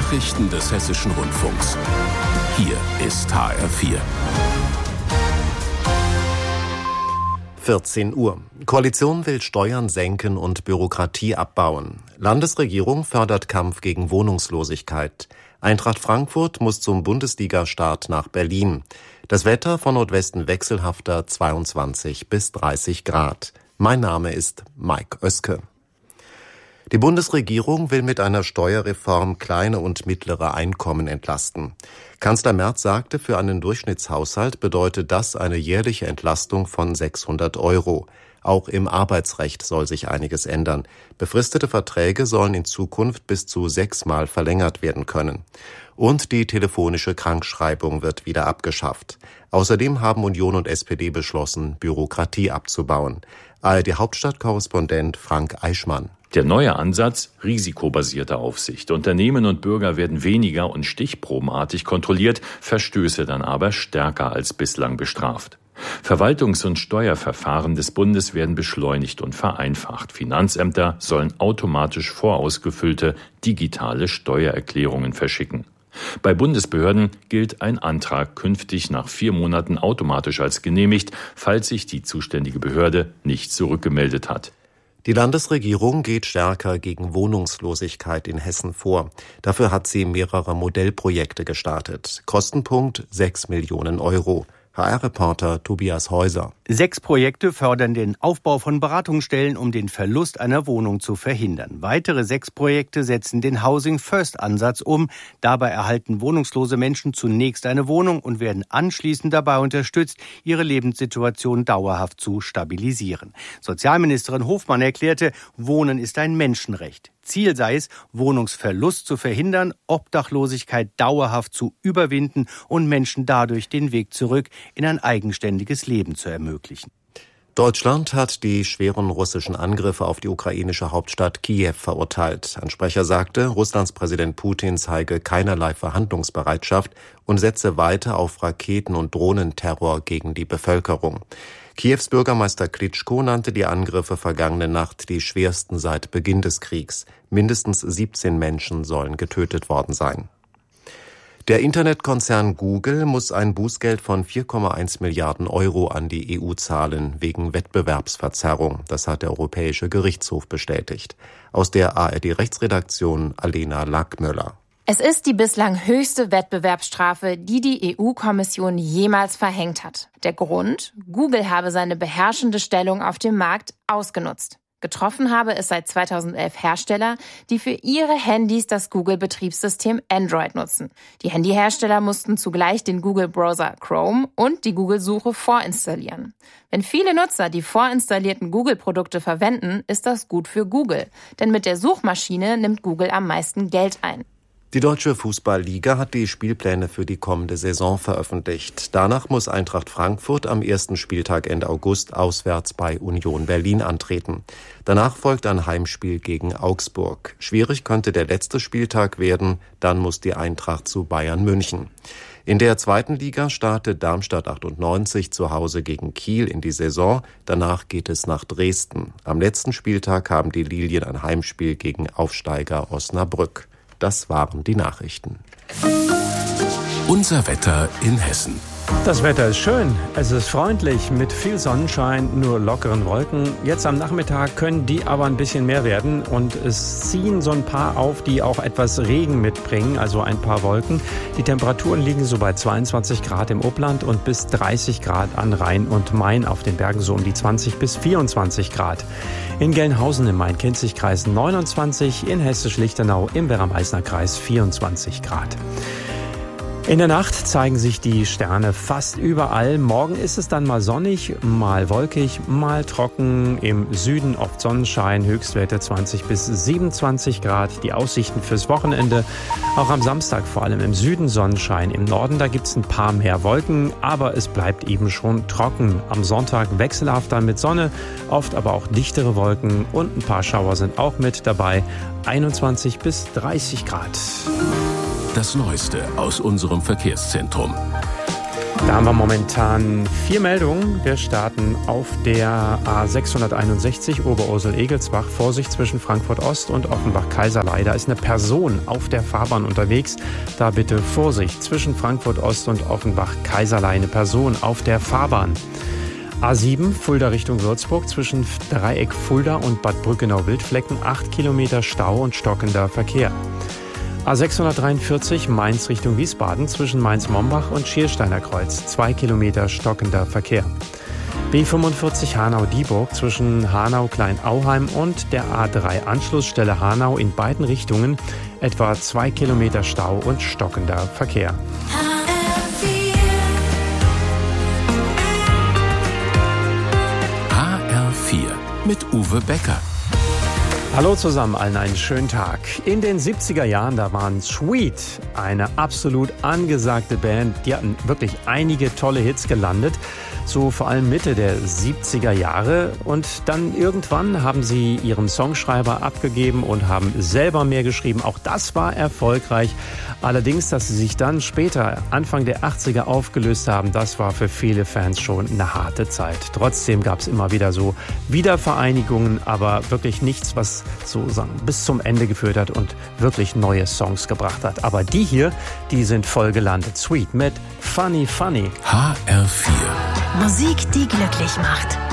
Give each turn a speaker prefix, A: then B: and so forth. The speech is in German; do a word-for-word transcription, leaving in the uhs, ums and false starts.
A: Nachrichten des Hessischen Rundfunks. Hier ist H R vier.
B: vierzehn Uhr. Koalition will Steuern senken und Bürokratie abbauen. Landesregierung fördert Kampf gegen Wohnungslosigkeit. Eintracht Frankfurt muss zum Bundesliga-Start nach Berlin. Das Wetter von Nordwesten wechselhafter zweiundzwanzig bis dreißig Grad. Mein Name ist Mike Oeske. Die Bundesregierung will mit einer Steuerreform kleine und mittlere Einkommen entlasten. Kanzler Merz sagte, für einen Durchschnittshaushalt bedeutet das eine jährliche Entlastung von sechshundert Euro. Auch im Arbeitsrecht soll sich einiges ändern. Befristete Verträge sollen in Zukunft bis zu sechsmal verlängert werden können. Und die telefonische Krankschreibung wird wieder abgeschafft. Außerdem haben Union und S P D beschlossen, Bürokratie abzubauen. A R D-Hauptstadtkorrespondent Frank Eichmann.
C: Der neue Ansatz, risikobasierte Aufsicht. Unternehmen und Bürger werden weniger und stichprobenartig kontrolliert, Verstöße dann aber stärker als bislang bestraft. Verwaltungs- und Steuerverfahren des Bundes werden beschleunigt und vereinfacht. Finanzämter sollen automatisch vorausgefüllte digitale Steuererklärungen verschicken. Bei Bundesbehörden gilt ein Antrag künftig nach vier Monaten automatisch als genehmigt, falls sich die zuständige Behörde nicht zurückgemeldet hat.
B: Die Landesregierung geht stärker gegen Wohnungslosigkeit in Hessen vor. Dafür hat sie mehrere Modellprojekte gestartet. Kostenpunkt sechs Millionen Euro. H R-Reporter Tobias Häuser.
D: Sechs Projekte fördern den Aufbau von Beratungsstellen, um den Verlust einer Wohnung zu verhindern. Weitere sechs Projekte setzen den Housing-First-Ansatz um. Dabei erhalten wohnungslose Menschen zunächst eine Wohnung und werden anschließend dabei unterstützt, ihre Lebenssituation dauerhaft zu stabilisieren. Sozialministerin Hofmann erklärte, Wohnen ist ein Menschenrecht. Ziel sei es, Wohnungsverlust zu verhindern, Obdachlosigkeit dauerhaft zu überwinden und Menschen dadurch den Weg zurück in ein eigenständiges Leben zu ermöglichen.
B: Deutschland hat die schweren russischen Angriffe auf die ukrainische Hauptstadt Kiew verurteilt. Ein Sprecher sagte, Russlands Präsident Putin zeige keinerlei Verhandlungsbereitschaft und setze weiter auf Raketen- und Drohnenterror gegen die Bevölkerung. Kiews Bürgermeister Klitschko nannte die Angriffe vergangene Nacht die schwersten seit Beginn des Kriegs. Mindestens siebzehn Menschen sollen getötet worden sein. Der Internetkonzern Google muss ein Bußgeld von vier Komma eins Milliarden Euro an die E U zahlen, wegen Wettbewerbsverzerrung. Das hat der Europäische Gerichtshof bestätigt. Aus der A R D-Rechtsredaktion Alena Lackmöller.
E: Es ist die bislang höchste Wettbewerbsstrafe, die die E U-Kommission jemals verhängt hat. Der Grund? Google habe seine beherrschende Stellung auf dem Markt ausgenutzt. Getroffen habe es seit zweitausendelf Hersteller, die für ihre Handys das Google-Betriebssystem Android nutzen. Die Handyhersteller mussten zugleich den Google-Browser Chrome und die Google-Suche vorinstallieren. Wenn viele Nutzer die vorinstallierten Google-Produkte verwenden, ist das gut für Google. Denn mit der Suchmaschine nimmt Google am meisten Geld ein.
B: Die Deutsche Fußball-Liga hat die Spielpläne für die kommende Saison veröffentlicht. Danach muss Eintracht Frankfurt am ersten Spieltag Ende August auswärts bei Union Berlin antreten. Danach folgt ein Heimspiel gegen Augsburg. Schwierig könnte der letzte Spieltag werden, dann muss die Eintracht zu Bayern München. In der zweiten Liga startet Darmstadt achtundneunzig zu Hause gegen Kiel in die Saison. Danach geht es nach Dresden. Am letzten Spieltag haben die Lilien ein Heimspiel gegen Aufsteiger Osnabrück. Das waren die Nachrichten.
A: Unser Wetter in Hessen.
F: Das Wetter ist schön, es ist freundlich, mit viel Sonnenschein, nur lockeren Wolken. Jetzt am Nachmittag können die aber ein bisschen mehr werden und es ziehen so ein paar auf, die auch etwas Regen mitbringen, also ein paar Wolken. Die Temperaturen liegen so bei zweiundzwanzig Grad im Upland und bis dreißig Grad an Rhein und Main, auf den Bergen so um die zwanzig bis vierundzwanzig Grad. In Gelnhausen im Main-Kinzig-Kreis neunundzwanzig, in Hessisch-Lichtenau im Werra-Meißner-Kreis vierundzwanzig Grad. In der Nacht zeigen sich die Sterne fast überall. Morgen ist es dann mal sonnig, mal wolkig, mal trocken. Im Süden oft Sonnenschein, Höchstwerte zwanzig bis siebenundzwanzig Grad. Die Aussichten fürs Wochenende, auch am Samstag vor allem im Süden Sonnenschein. Im Norden, da gibt es ein paar mehr Wolken, aber es bleibt eben schon trocken. Am Sonntag wechselhaft dann mit Sonne, oft aber auch dichtere Wolken und ein paar Schauer sind auch mit dabei. einundzwanzig bis dreißig Grad.
A: Das Neueste aus unserem Verkehrszentrum.
F: Da haben wir momentan vier Meldungen. Wir starten auf der A sechshunderteinundsechzig Oberursel-Egelsbach. Vorsicht zwischen Frankfurt Ost und Offenbach-Kaiserlei. Da ist eine Person auf der Fahrbahn unterwegs. Da bitte Vorsicht zwischen Frankfurt Ost und Offenbach-Kaiserlei. Eine Person auf der Fahrbahn. A sieben Fulda Richtung Würzburg zwischen Dreieck Fulda und Bad Brückenau-Wildflecken. Acht Kilometer Stau und stockender Verkehr. A sechshundertdreiundvierzig Mainz Richtung Wiesbaden zwischen Mainz-Mombach und Schiersteiner Kreuz. Zwei Kilometer stockender Verkehr. B fünfundvierzig Hanau-Dieburg zwischen Hanau-Kleinauheim und der A drei Anschlussstelle Hanau in beiden Richtungen. Etwa zwei Kilometer Stau und stockender Verkehr.
A: H R vier mit Uwe Becker.
F: Hallo zusammen, allen einen schönen Tag. In den siebziger Jahren, da waren Sweet eine absolut angesagte Band. Die hatten wirklich einige tolle Hits gelandet, so vor allem Mitte der siebziger Jahre. Und dann irgendwann haben sie ihren Songschreiber abgegeben und haben selber mehr geschrieben. Auch das war erfolgreich. Allerdings, dass sie sich dann später, Anfang der achtziger, aufgelöst haben, das war für viele Fans schon eine harte Zeit. Trotzdem gab es immer wieder so Wiedervereinigungen, aber wirklich nichts, was so sagen, bis zum Ende geführt hat und wirklich neue Songs gebracht hat. Aber die hier, die sind voll gelandet. Sweet mit Funny Funny.
A: H R vier.
G: Musik, die glücklich macht.